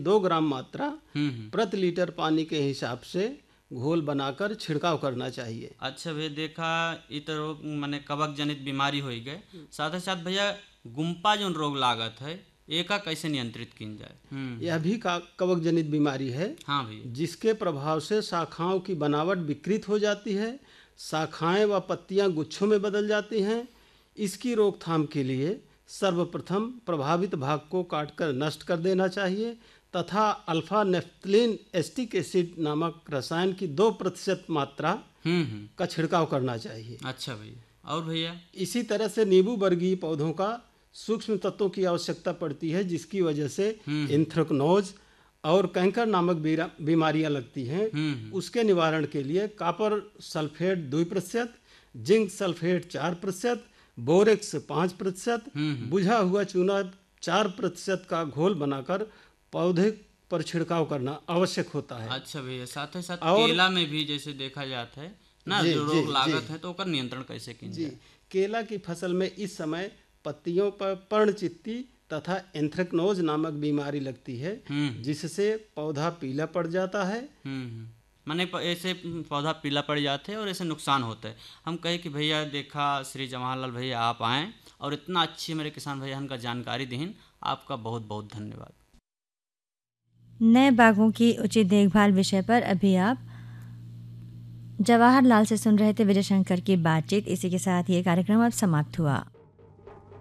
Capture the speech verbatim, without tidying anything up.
दो ग्राम मात्रा हम्म हम्म। प्रति लीटर पानी के हिसाब से घोल बनाकर छिड़काव करना चाहिए। अच्छा भैया, देखा इ तो रोग माने कवक जनित बीमारी हो गए, साथ ही साथ भैया गुम्पा जो रोग लागत है एका कैसे नियंत्रित की जाए? हम्म यह भी का कवक जनित बीमारी है, हाँ भैया। जिसके प्रभाव से शाखाओं की बनावट विकृत हो जाती है, शाखाएं व पत्तियां गुच्छों में बदल जाती हैं। इसकी रोकथाम के लिए सर्वप्रथम प्रभावित भाग को काटकर नष्ट कर देना चाहिए तथा अल्फा नेफ्थलीन एस्टिक एसिड नामक रसायन की दो प्रतिशत मात्रा हम्म हम्म। का छिड़काव करना चाहिए। अच्छा भैया, और भैया? इसी तरह से नींबू वर्गीय पौधों का सूक्ष्म तत्वों की आवश्यकता पड़ती है, जिसकी वजह से एंथ्रेक्नोज और कैंकर नामक बीरा- बीमारियां लगती हैं। हम्म उसके निवारण के लिए कॉपर सल्फेट दो प्रतिशत, जिंक सल्फेट चार प्रतिशत, बोरेक्स पाँच प्रतिशत, बुझा हुआ चूना चार प्रतिशत का घोल बनाकर पौधे पर छिड़काव करना आवश्यक होता है। अच्छा भैया, साथ ही साथ और केला में भी जैसे देखा जाता है ना, जी जो जी रोग लागत जी है तो ओकर नियंत्रण कैसे की जी जाए? केला की फसल में इस समय पत्तियों पर पर्णचित्ती तथा एंथ्रेक्नोज नामक बीमारी लगती है, हम्म जिससे पौधा पीला पड़ जाता है। हम्म हम्म। माने प- ऐसे पौधा पीला पड़ जाते हैं और ऐसे नुकसान होता है। हम कहे कि भैया देखा श्री जवाहरलाल भैया आप आएँ और इतना अच्छी मेरे किसान भैया का जानकारी दीन, आपका बहुत बहुत धन्यवाद। नए बागों की उचित देखभाल विषय पर अभी आप जवाहर लाल से सुन रहे थे विजय शंकर की बातचीत। इसी के साथ ये कार्यक्रम अब समाप्त हुआ।